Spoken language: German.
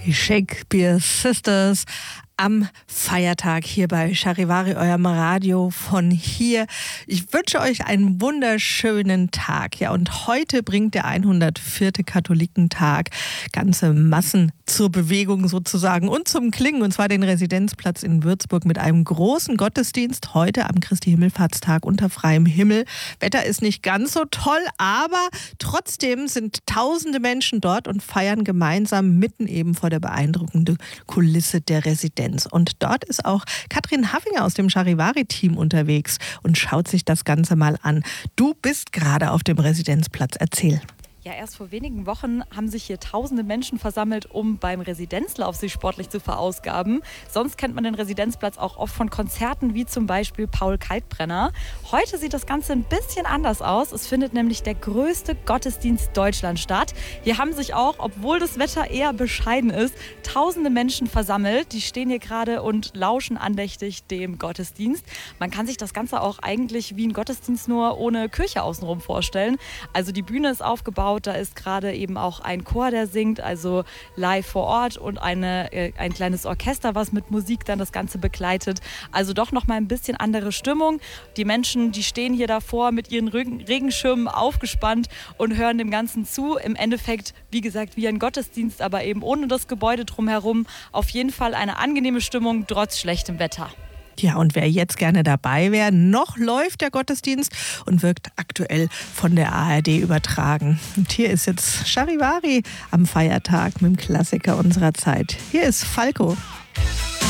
Die Shakespeare Sisters am Feiertag hier bei Charivari, eurem Radio von hier. Ich wünsche euch einen wunderschönen Tag. Ja, und heute bringt der 104. Katholikentag ganze Massen zur Bewegung sozusagen und zum Klingen, und zwar den Residenzplatz in Würzburg mit einem großen Gottesdienst heute am Christi Himmelfahrtstag unter freiem Himmel. Wetter ist nicht ganz so toll, aber trotzdem sind tausende Menschen dort und feiern gemeinsam mitten eben vor der beeindruckenden Kulisse der Residenz. Und dort ist auch Katrin Haffinger aus dem Charivari-Team unterwegs und schaut sich das Ganze mal an. Du bist gerade auf dem Residenzplatz. Erzähl. Ja, erst vor wenigen Wochen haben sich hier tausende Menschen versammelt, um beim Residenzlauf sich sportlich zu verausgaben. Sonst kennt man den Residenzplatz auch oft von Konzerten wie zum Beispiel Paul Kalkbrenner. Heute sieht das Ganze ein bisschen anders aus. Es findet nämlich der größte Gottesdienst Deutschlands statt. Hier haben sich auch, obwohl das Wetter eher bescheiden ist, tausende Menschen versammelt. Die stehen hier gerade und lauschen andächtig dem Gottesdienst. Man kann sich das Ganze auch eigentlich wie ein Gottesdienst nur ohne Kirche außenrum vorstellen. Also die Bühne ist aufgebaut. Da ist gerade eben auch ein Chor, der singt, also live vor Ort, und ein kleines Orchester, was mit Musik dann das Ganze begleitet. Also doch noch mal ein bisschen andere Stimmung. Die Menschen, die stehen hier davor mit ihren Regenschirmen aufgespannt und hören dem Ganzen zu. Im Endeffekt, wie gesagt, wie ein Gottesdienst, aber eben ohne das Gebäude drumherum. Auf jeden Fall eine angenehme Stimmung, trotz schlechtem Wetter. Ja, und wer jetzt gerne dabei wäre, noch läuft der Gottesdienst und wird aktuell von der ARD übertragen. Und hier ist jetzt Charivari am Feiertag mit dem Klassiker unserer Zeit. Hier ist Falco.